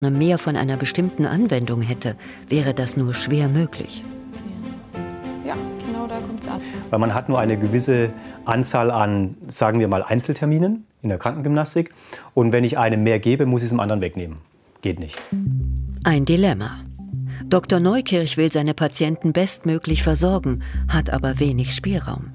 mehr von einer bestimmten Anwendung hätte, wäre das nur schwer möglich. Ja, genau da kommt es an. Weil man hat nur eine gewisse Anzahl an, sagen wir mal, Einzelterminen in der Krankengymnastik. Und wenn ich einem mehr gebe, muss ich es dem anderen wegnehmen. Geht nicht. Ein Dilemma. Dr. Neukirch will seine Patienten bestmöglich versorgen, hat aber wenig Spielraum.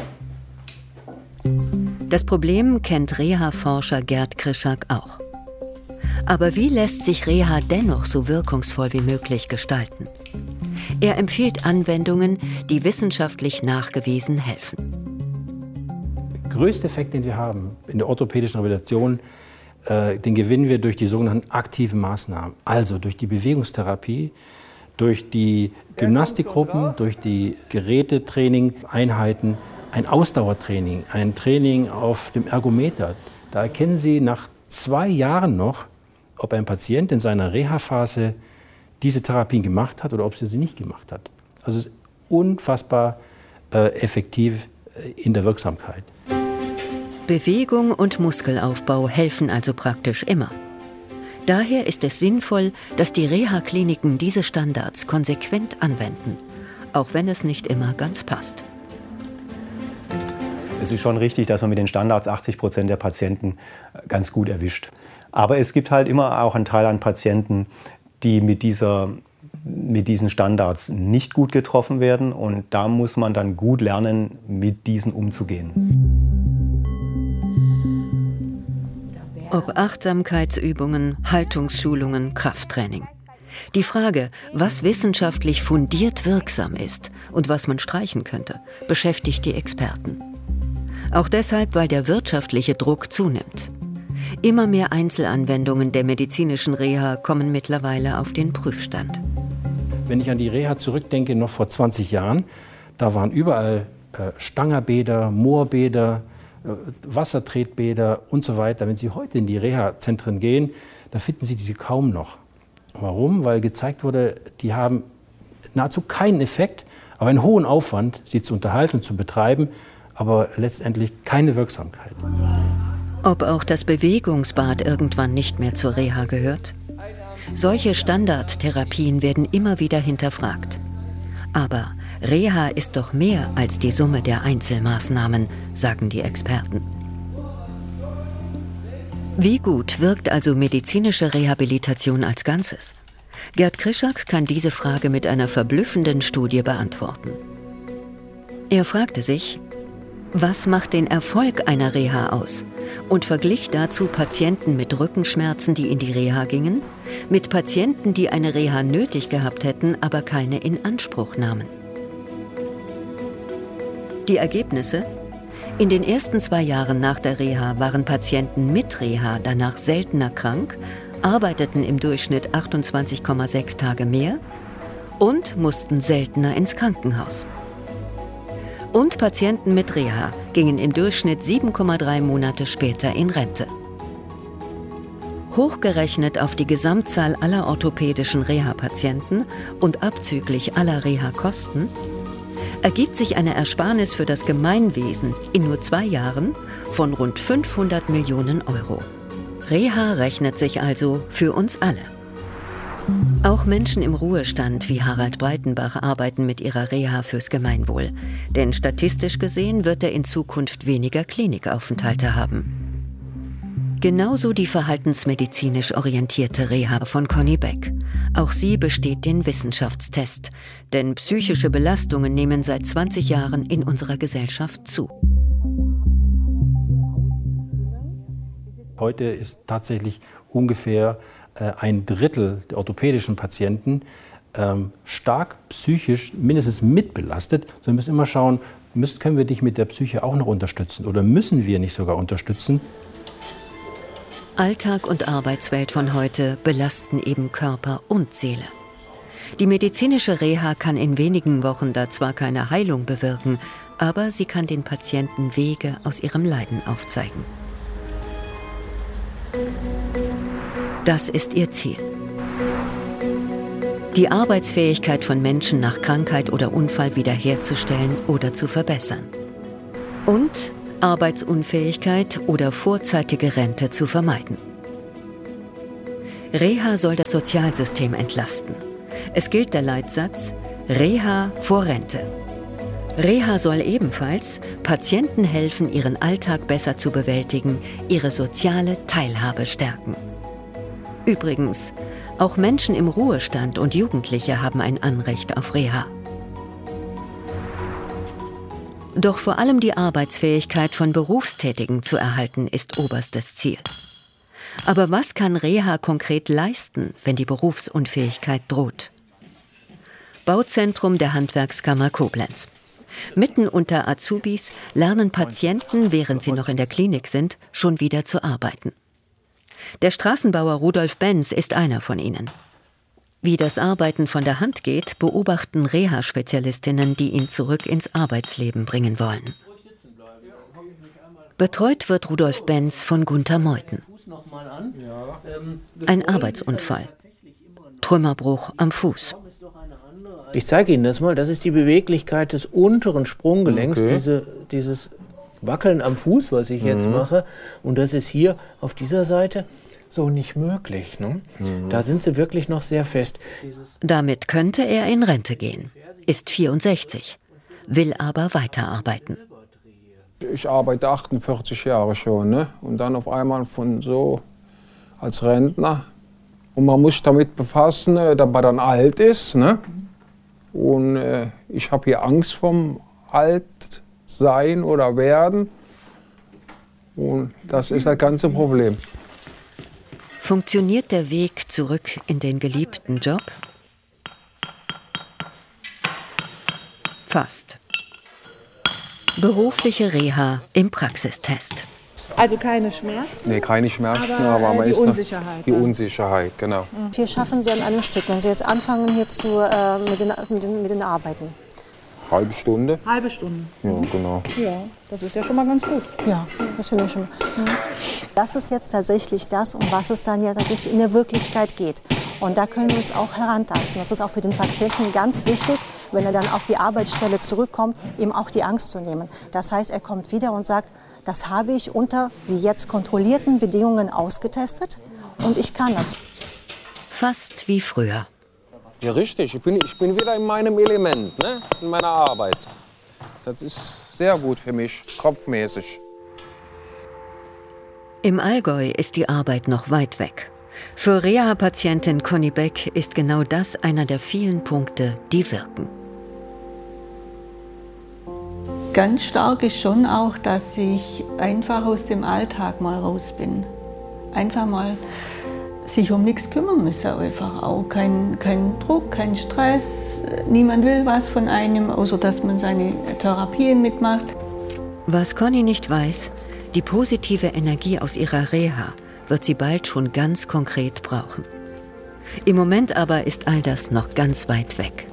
Das Problem kennt Reha-Forscher Gerd Krischak auch. Aber wie lässt sich Reha dennoch so wirkungsvoll wie möglich gestalten? Er empfiehlt Anwendungen, die wissenschaftlich nachgewiesen helfen. Der größte Effekt, den wir haben in der orthopädischen Rehabilitation, den gewinnen wir durch die sogenannten aktiven Maßnahmen. Also durch die Bewegungstherapie, durch die Gymnastikgruppen, durch die Gerätetraining, Einheiten, ein Ausdauertraining, ein Training auf dem Ergometer. Da erkennen Sie nach 2 Jahren noch, ob ein Patient in seiner Reha-Phase diese Therapien gemacht hat oder ob sie nicht gemacht hat. Also es ist unfassbar effektiv in der Wirksamkeit. Bewegung und Muskelaufbau helfen also praktisch immer. Daher ist es sinnvoll, dass die Reha-Kliniken diese Standards konsequent anwenden, auch wenn es nicht immer ganz passt. Es ist schon richtig, dass man mit den Standards 80% der Patienten ganz gut erwischt. Aber es gibt halt immer auch einen Teil an Patienten, die mit diesen Standards nicht gut getroffen werden. Und da muss man dann gut lernen, mit diesen umzugehen. Ob Achtsamkeitsübungen, Haltungsschulungen, Krafttraining. Die Frage, was wissenschaftlich fundiert wirksam ist und was man streichen könnte, beschäftigt die Experten. Auch deshalb, weil der wirtschaftliche Druck zunimmt. Immer mehr Einzelanwendungen der medizinischen Reha kommen mittlerweile auf den Prüfstand. Wenn ich an die Reha zurückdenke, noch vor 20 Jahren, da waren überall Stangerbäder, Moorbäder, Wassertretbäder und so weiter. Wenn Sie heute in die Reha-Zentren gehen, dann finden Sie diese kaum noch. Warum? Weil gezeigt wurde, die haben nahezu keinen Effekt, aber einen hohen Aufwand, sie zu unterhalten und zu betreiben, aber letztendlich keine Wirksamkeit. Ob auch das Bewegungsbad irgendwann nicht mehr zur Reha gehört? Solche Standardtherapien werden immer wieder hinterfragt. Aber Reha ist doch mehr als die Summe der Einzelmaßnahmen, sagen die Experten. Wie gut wirkt also medizinische Rehabilitation als Ganzes? Gerd Krischak kann diese Frage mit einer verblüffenden Studie beantworten. Er fragte sich, was macht den Erfolg einer Reha aus? Und verglich dazu Patienten mit Rückenschmerzen, die in die Reha gingen, mit Patienten, die eine Reha nötig gehabt hätten, aber keine in Anspruch nahmen. Die Ergebnisse? In den ersten 2 Jahren nach der Reha waren Patienten mit Reha danach seltener krank, arbeiteten im Durchschnitt 28,6 Tage mehr und mussten seltener ins Krankenhaus. Und Patienten mit Reha gingen im Durchschnitt 7,3 Monate später in Rente. Hochgerechnet auf die Gesamtzahl aller orthopädischen Reha-Patienten und abzüglich aller Reha-Kosten ergibt sich eine Ersparnis für das Gemeinwesen in nur 2 Jahren von rund 500 Millionen Euro. Reha rechnet sich also für uns alle. Auch Menschen im Ruhestand wie Harald Breitenbach arbeiten mit ihrer Reha fürs Gemeinwohl. Denn statistisch gesehen wird er in Zukunft weniger Klinikaufenthalte haben. Genauso die verhaltensmedizinisch orientierte Reha von Conny Beck. Auch sie besteht den Wissenschaftstest. Denn psychische Belastungen nehmen seit 20 Jahren in unserer Gesellschaft zu. Heute ist tatsächlich ungefähr 1/3 der orthopädischen Patienten stark psychisch mindestens mitbelastet. Wir müssen immer schauen, können wir dich mit der Psyche auch noch unterstützen oder müssen wir nicht sogar unterstützen? Alltag und Arbeitswelt von heute belasten eben Körper und Seele. Die medizinische Reha kann in wenigen Wochen da zwar keine Heilung bewirken, aber sie kann den Patienten Wege aus ihrem Leiden aufzeigen. Das ist ihr Ziel. Die Arbeitsfähigkeit von Menschen nach Krankheit oder Unfall wiederherzustellen oder zu verbessern. Und Arbeitsunfähigkeit oder vorzeitige Rente zu vermeiden. Reha soll das Sozialsystem entlasten. Es gilt der Leitsatz Reha vor Rente. Reha soll ebenfalls Patienten helfen, ihren Alltag besser zu bewältigen, ihre soziale Teilhabe stärken. Übrigens, auch Menschen im Ruhestand und Jugendliche haben ein Anrecht auf Reha. Doch vor allem die Arbeitsfähigkeit von Berufstätigen zu erhalten, ist oberstes Ziel. Aber was kann Reha konkret leisten, wenn die Berufsunfähigkeit droht? Bauzentrum der Handwerkskammer Koblenz. Mitten unter Azubis lernen Patienten, während sie noch in der Klinik sind, schon wieder zu arbeiten. Der Straßenbauer Rudolf Benz ist einer von ihnen. Wie das Arbeiten von der Hand geht, beobachten Reha-Spezialistinnen, die ihn zurück ins Arbeitsleben bringen wollen. Betreut wird Rudolf Benz von Gunther Meuthen. Ein Arbeitsunfall. Trümmerbruch am Fuß. Ich zeige Ihnen das mal. Das ist die Beweglichkeit des unteren Sprunggelenks, dieses Wackeln am Fuß, was ich jetzt mache. Und das ist hier auf dieser Seite so nicht möglich. Ne? Da sind sie wirklich noch sehr fest. Damit könnte er in Rente gehen, ist 64, will aber weiterarbeiten. Ich arbeite 48 Jahre schon, ne? Und dann auf einmal von so als Rentner. Und man muss sich damit befassen, dass man dann alt ist. Ne? Und ich habe hier Angst vom Altsein oder Werden. Und das ist das ganze Problem. Funktioniert der Weg zurück in den geliebten Job? Fast. Berufliche Reha im Praxistest. Also keine Schmerzen? Nee, keine Schmerzen, aber man ist Unsicherheit. Die Unsicherheit, genau. Wir schaffen Sie an einem Stück, wenn Sie jetzt anfangen hier mit den Arbeiten. Halbe Stunde? Halbe Stunde. Ja, genau. Ja, das ist ja schon mal ganz gut. Ja, das finde ich schon. Das ist jetzt tatsächlich das, um was es dann ja tatsächlich in der Wirklichkeit geht. Und da können wir uns auch herantasten. Das ist auch für den Patienten ganz wichtig, wenn er dann auf die Arbeitsstelle zurückkommt, ihm auch die Angst zu nehmen. Das heißt, er kommt wieder und sagt, das habe ich unter wie jetzt kontrollierten Bedingungen ausgetestet und ich kann das. Fast wie früher. Ja, richtig. Ich bin wieder in meinem Element, ne? In meiner Arbeit. Das ist sehr gut für mich, kopfmäßig. Im Allgäu ist die Arbeit noch weit weg. Für Reha-Patientin Conny Beck ist genau das einer der vielen Punkte, die wirken. Ganz stark ist schon auch, dass ich einfach aus dem Alltag mal raus bin. Einfach mal sich um nichts kümmern müssen, einfach auch. Kein Druck, kein Stress, niemand will was von einem, außer dass man seine Therapien mitmacht. Was Conny nicht weiß, die positive Energie aus ihrer Reha wird sie bald schon ganz konkret brauchen. Im Moment aber ist all das noch ganz weit weg.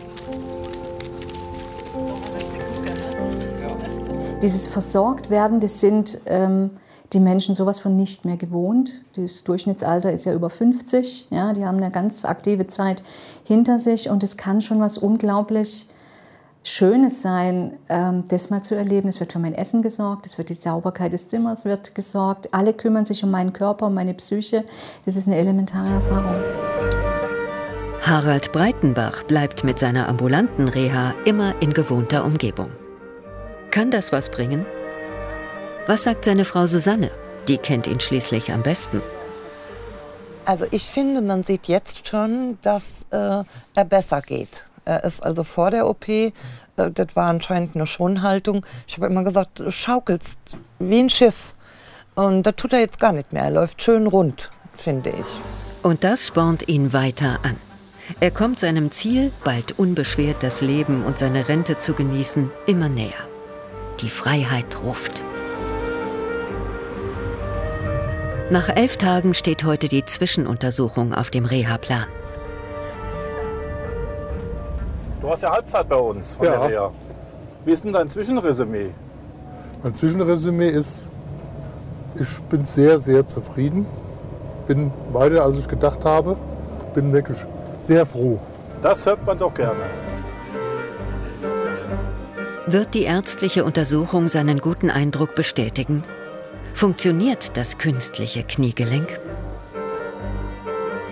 Dieses Versorgtwerden, das sind die Menschen sowas von nicht mehr gewohnt. Das Durchschnittsalter ist ja über 50. Ja, die haben eine ganz aktive Zeit hinter sich. Und es kann schon was unglaublich Schönes sein, das mal zu erleben. Es wird für mein Essen gesorgt, es wird die Sauberkeit des Zimmers wird gesorgt. Alle kümmern sich um meinen Körper, um meine Psyche. Das ist eine elementare Erfahrung. Harald Breitenbach bleibt mit seiner ambulanten Reha immer in gewohnter Umgebung. Kann das was bringen? Was sagt seine Frau Susanne? Die kennt ihn schließlich am besten. Also ich finde, man sieht jetzt schon, dass er besser geht. Er ist also vor der OP, das war anscheinend eine Schonhaltung. Ich habe immer gesagt, du schaukelst wie ein Schiff. Und das tut er jetzt gar nicht mehr. Er läuft schön rund, finde ich. Und das spornt ihn weiter an. Er kommt seinem Ziel, bald unbeschwert das Leben und seine Rente zu genießen, immer näher. Die Freiheit ruft. Nach 11 Tagen steht heute die Zwischenuntersuchung auf dem Reha-Plan. Du hast ja Halbzeit bei uns von der Reha. Wie ist denn dein Zwischenresümee? Mein Zwischenresümee ist, ich bin sehr, sehr zufrieden. Bin weiter, als ich gedacht habe. Bin wirklich sehr froh. Das hört man doch gerne. Wird die ärztliche Untersuchung seinen guten Eindruck bestätigen? Funktioniert das künstliche Kniegelenk?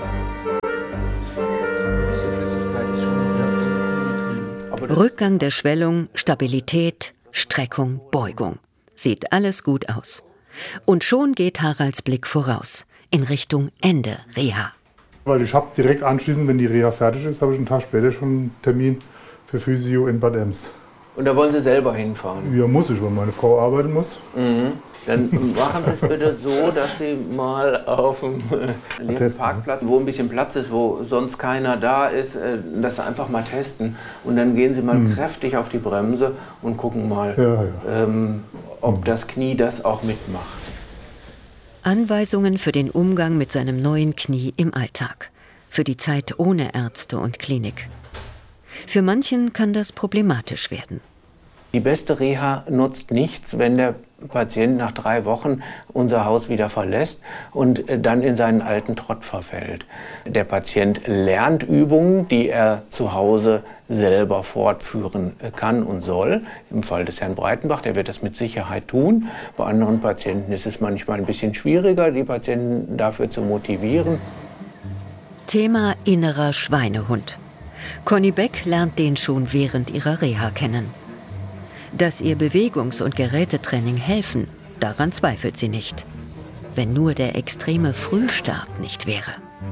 Rückgang der Schwellung, Stabilität, Streckung, Beugung. Sieht alles gut aus. Und schon geht Haralds Blick voraus, in Richtung Ende Reha. Weil ich habe direkt anschließend, wenn die Reha fertig ist, habe ich einen Tag später schon einen Termin für Physio in Bad Ems. Und da wollen Sie selber hinfahren? Ja, muss ich, weil meine Frau arbeiten muss. Mhm. Dann machen Sie es bitte so, dass Sie mal auf dem Parkplatz, wo ein bisschen Platz ist, wo sonst keiner da ist, das einfach mal testen. Und dann gehen Sie mal kräftig auf die Bremse und gucken mal, ob das Knie das auch mitmacht. Anweisungen für den Umgang mit seinem neuen Knie im Alltag. Für die Zeit ohne Ärzte und Klinik. Für manchen kann das problematisch werden. Die beste Reha nutzt nichts, wenn der Patient nach 3 Wochen unser Haus wieder verlässt und dann in seinen alten Trott verfällt. Der Patient lernt Übungen, die er zu Hause selber fortführen kann und soll. Im Fall des Herrn Breitenbach, der wird das mit Sicherheit tun. Bei anderen Patienten ist es manchmal ein bisschen schwieriger, die Patienten dafür zu motivieren. Thema innerer Schweinehund. Conny Beck lernt den schon während ihrer Reha kennen. Dass ihr Bewegungs- und Gerätetraining helfen, daran zweifelt sie nicht. Wenn nur der extreme Frühstart nicht wäre.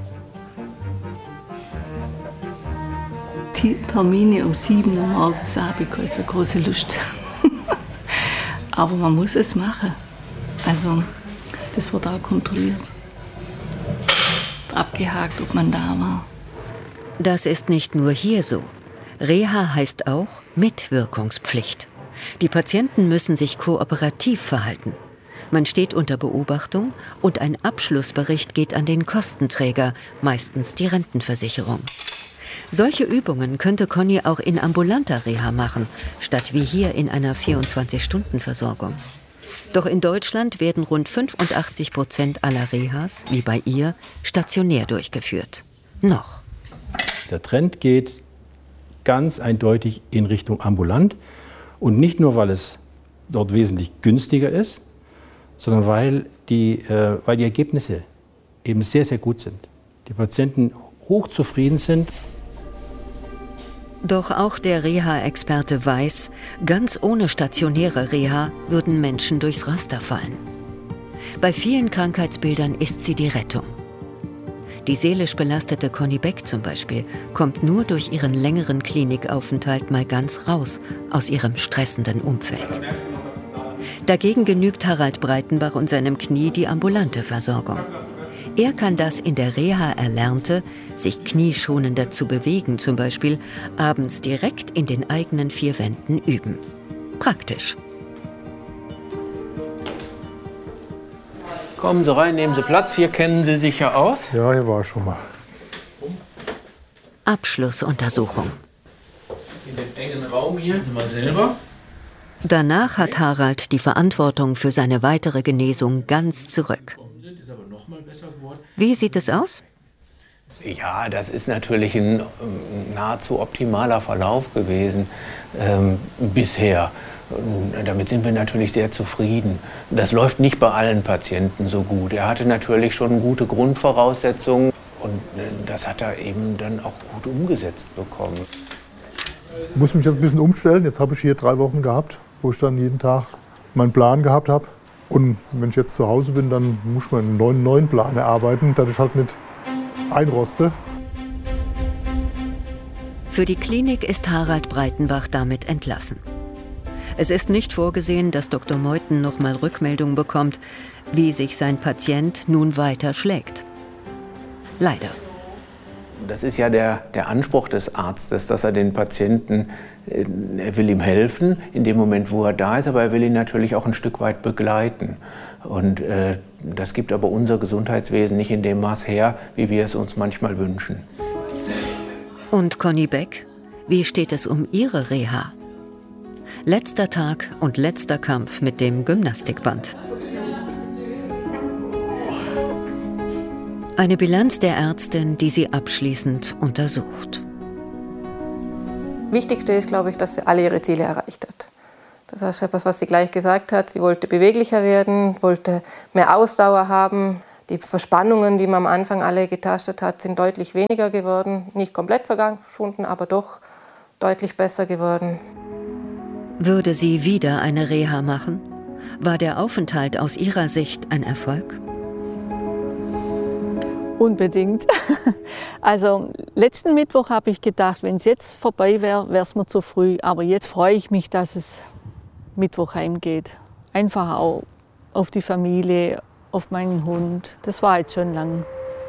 Die Termine um 7 Uhr morgens habe ich keine große Lust. Aber man muss es machen. Also, das wird auch kontrolliert. Abgehakt, ob man da war. Das ist nicht nur hier so. Reha heißt auch Mitwirkungspflicht. Die Patienten müssen sich kooperativ verhalten. Man steht unter Beobachtung und ein Abschlussbericht geht an den Kostenträger, meistens die Rentenversicherung. Solche Übungen könnte Conny auch in ambulanter Reha machen, statt wie hier in einer 24-Stunden-Versorgung. Doch in Deutschland werden rund 85% aller Rehas, wie bei ihr, stationär durchgeführt. Noch. Der Trend geht ganz eindeutig in Richtung ambulant. Und nicht nur, weil es dort wesentlich günstiger ist, sondern weil die Ergebnisse eben sehr, sehr gut sind. Die Patienten hochzufrieden sind. Doch auch der Reha-Experte weiß, ganz ohne stationäre Reha würden Menschen durchs Raster fallen. Bei vielen Krankheitsbildern ist sie die Rettung. Die seelisch belastete Conny Beck zum Beispiel kommt nur durch ihren längeren Klinikaufenthalt mal ganz raus aus ihrem stressenden Umfeld. Dagegen genügt Harald Breitenbach und seinem Knie die ambulante Versorgung. Er kann das in der Reha Erlernte, sich knieschonender zu bewegen zum Beispiel, abends direkt in den eigenen 4 Wänden üben. Praktisch. Kommen Sie rein, nehmen Sie Platz. Hier kennen Sie sich ja aus. Ja, hier war ich schon mal. Abschlussuntersuchung. In dem engen Raum hier sind wir selber. Danach hat Harald die Verantwortung für seine weitere Genesung ganz zurück. Wie sieht es aus? Ja, das ist natürlich ein nahezu optimaler Verlauf gewesen bisher. Damit sind wir natürlich sehr zufrieden. Das läuft nicht bei allen Patienten so gut. Er hatte natürlich schon gute Grundvoraussetzungen und das hat er eben dann auch gut umgesetzt bekommen. Ich muss mich jetzt ein bisschen umstellen. Jetzt habe ich hier 3 Wochen gehabt, wo ich dann jeden Tag meinen Plan gehabt habe. Und wenn ich jetzt zu Hause bin, dann muss ich meinen neuen Plan erarbeiten, dass ich halt nicht einroste. Für die Klinik ist Harald Breitenbach damit entlassen. Es ist nicht vorgesehen, dass Dr. Meuthen noch mal Rückmeldung bekommt, wie sich sein Patient nun weiter schlägt. Leider. Das ist ja der Anspruch des Arztes, dass er den Patienten, er will ihm helfen in dem Moment, wo er da ist, aber er will ihn natürlich auch ein Stück weit begleiten. Und das gibt aber unser Gesundheitswesen nicht in dem Maß her, wie wir es uns manchmal wünschen. Und Conny Beck, wie steht es um ihre Reha? Letzter Tag und letzter Kampf mit dem Gymnastikband. Eine Bilanz der Ärztin, die sie abschließend untersucht. Wichtigste ist, glaube ich, dass sie alle ihre Ziele erreicht hat. Das ist etwas, was sie gleich gesagt hat. Sie wollte beweglicher werden, wollte mehr Ausdauer haben. Die Verspannungen, die man am Anfang alle getastet hat, sind deutlich weniger geworden. Nicht komplett verschwunden, aber doch deutlich besser geworden. Würde sie wieder eine Reha machen? War der Aufenthalt aus ihrer Sicht ein Erfolg? Unbedingt. Also letzten Mittwoch habe ich gedacht, wenn es jetzt vorbei wäre, wäre es mir zu früh. Aber jetzt freue ich mich, dass es Mittwoch heimgeht. Einfach auch auf die Familie, auf meinen Hund. Das war jetzt schon lang.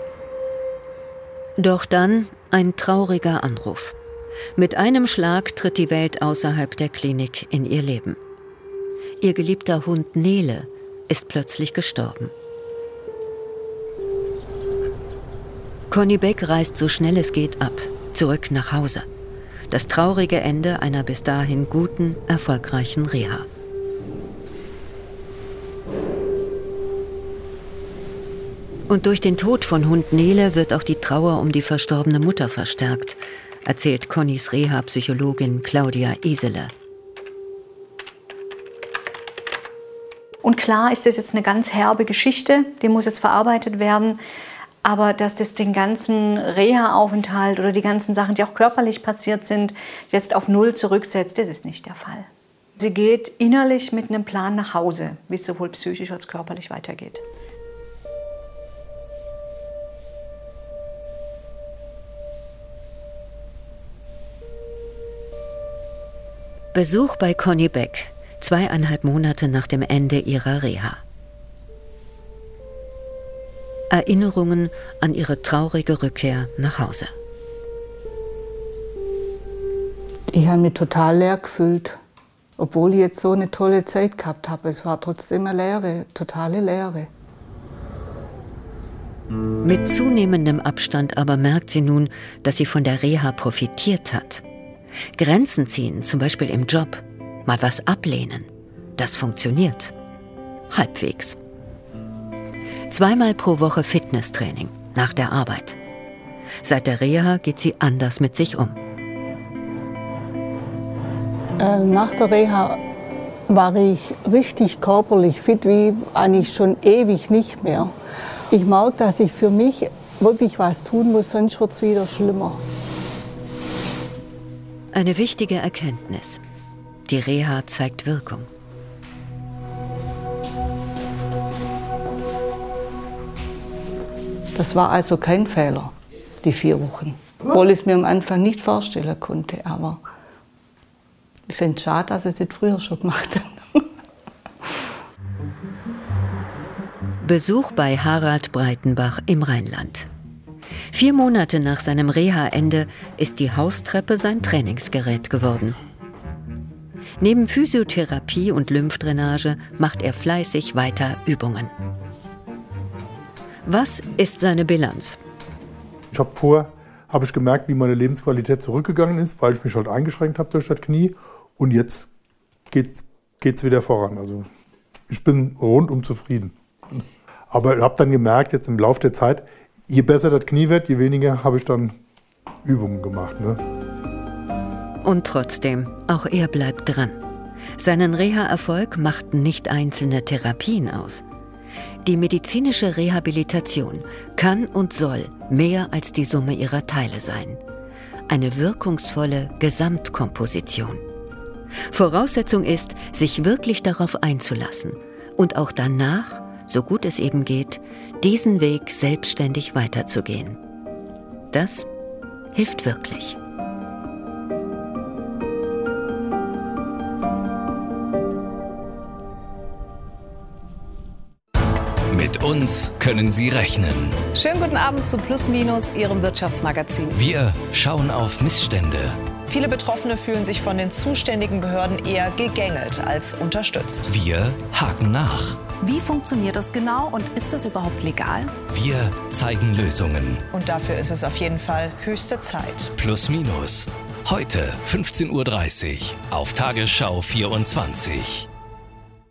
Doch dann ein trauriger Anruf. Mit einem Schlag tritt die Welt außerhalb der Klinik in ihr Leben. Ihr geliebter Hund Nele ist plötzlich gestorben. Conny Beck reist so schnell es geht ab, zurück nach Hause. Das traurige Ende einer bis dahin guten, erfolgreichen Reha. Und durch den Tod von Hund Nele wird auch die Trauer um die verstorbene Mutter verstärkt, erzählt Connys Reha-Psychologin Claudia Isele. Und klar ist das jetzt eine ganz herbe Geschichte, die muss jetzt verarbeitet werden. Aber dass das den ganzen Reha-Aufenthalt oder die ganzen Sachen, die auch körperlich passiert sind, jetzt auf Null zurücksetzt, das ist nicht der Fall. Sie geht innerlich mit einem Plan nach Hause, wie es sowohl psychisch als körperlich weitergeht. Besuch bei Conny Beck, 2,5 Monate nach dem Ende ihrer Reha. Erinnerungen an ihre traurige Rückkehr nach Hause. Ich habe mich total leer gefühlt, obwohl ich jetzt so eine tolle Zeit gehabt habe. Es war trotzdem eine Leere, totale Leere. Mit zunehmendem Abstand aber merkt sie nun, dass sie von der Reha profitiert hat. Grenzen ziehen, zum Beispiel im Job, mal was ablehnen, das funktioniert. Halbwegs. 2-mal pro Woche Fitnesstraining nach der Arbeit. Seit der Reha geht sie anders mit sich um. Nach der Reha war ich richtig körperlich fit, wie eigentlich schon ewig nicht mehr. Ich merke, dass ich für mich wirklich was tun muss, sonst wird es wieder schlimmer. Eine wichtige Erkenntnis. Die Reha zeigt Wirkung. Das war also kein Fehler, die 4 Wochen. Obwohl ich es mir am Anfang nicht vorstellen konnte. Aber ich finde es schade, dass ich es nicht früher schon gemacht habe. Besuch bei Harald Breitenbach im Rheinland. 4 Monate nach seinem Reha-Ende ist die Haustreppe sein Trainingsgerät geworden. Neben Physiotherapie und Lymphdrainage macht er fleißig weiter Übungen. Was ist seine Bilanz? Habe ich gemerkt, wie meine Lebensqualität zurückgegangen ist, weil ich mich halt eingeschränkt habe durch das Knie. Und jetzt geht's wieder voran. Also ich bin rundum zufrieden. Aber ich habe dann gemerkt, jetzt im Laufe der Zeit, je besser das Knie wird, je weniger habe ich dann Übungen gemacht. Ne? Und trotzdem, auch er bleibt dran. Seinen Reha-Erfolg machten nicht einzelne Therapien aus. Die medizinische Rehabilitation kann und soll mehr als die Summe ihrer Teile sein. Eine wirkungsvolle Gesamtkomposition. Voraussetzung ist, sich wirklich darauf einzulassen und auch danach, so gut es eben geht, diesen Weg selbstständig weiterzugehen. Das hilft wirklich. Mit uns können Sie rechnen. Schönen guten Abend zu Plus Minus, Ihrem Wirtschaftsmagazin. Wir schauen auf Missstände. Viele Betroffene fühlen sich von den zuständigen Behörden eher gegängelt als unterstützt. Wir haken nach. Wie funktioniert das genau und ist das überhaupt legal? Wir zeigen Lösungen. Und dafür ist es auf jeden Fall höchste Zeit. Plus Minus. Heute 15:30 Uhr auf Tagesschau 24.